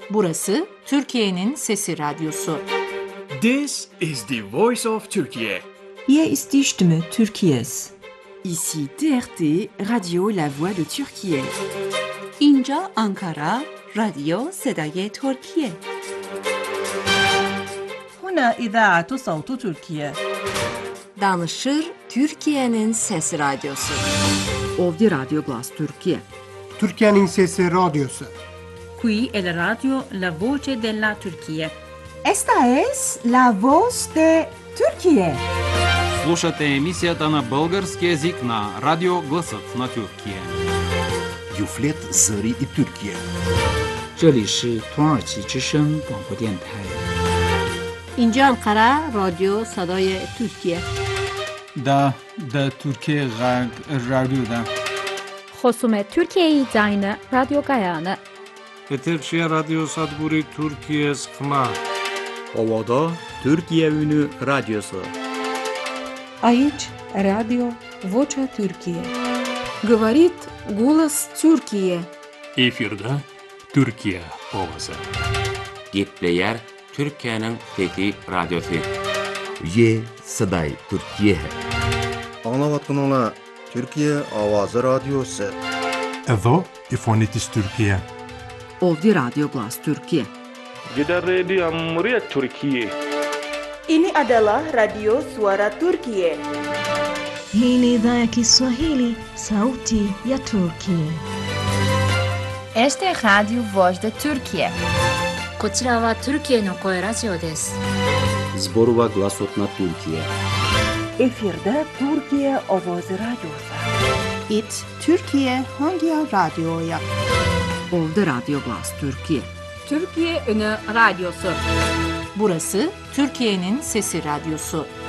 Burası Türkiye'nin Sesi Radyosu. This is the voice of Turkey. Hier ist die Stimme Türkiye's. Ici TRT, Radio La Voix de Türkiye. اینجا آنکارا، رادیو صدای ترکیه. هنا إذاعة صوت تركيا. Danışır Türkiye'nin Sesi Radyosu. Ovdje Radio Glas Türkiye. Türkiye'nin Sesi Radyosu. Qui è la radio La Voce della Turchia. Esta es la voz de Türkiye. Слушате емисията на български език на Радио Гласът на Türkiye. Юфлет Зари и Türkiye. 这里是土耳其之声广播电台。 اینجا انقره رادیو صدای ترکیه. دا Türkiye رادیو. خصوم ترکیه داینه رادیو گایانه. Eterçe Radyo Sadburi Türkiye Skma. Ovada Türkiye Ünü Radyosu. Aici Radio Vocea Türkiye. Говорит голос Türkiye. Efirde Türkiye Ovası. Gitleyer Türkiye'nin Fethi Radyosu. Ye Saday Türkiye. Anlavatkanala Türkiye Avazı Radyosu. Evo İfonitis Türkiye. Ovdje Radio Glas Türkiye. Gidan Radio Murya Türkiye. Ini adalah Radio Suara Turkiye. Hii ni idhaa ya Kiswahili, Sauti ya Turkiye. Este es Radio Voz de Turkiye. こちらはトルキエの声ラジオです。 Zborova Glasot na Türkiye. Efirde Türkiye Avazı Radyosu. İt Türkiye hangi radyoya? Ovdje Radio Glas Türkiye. Türkiye Ünü Radyosu. Burası Türkiye'nin Sesi Radyosu.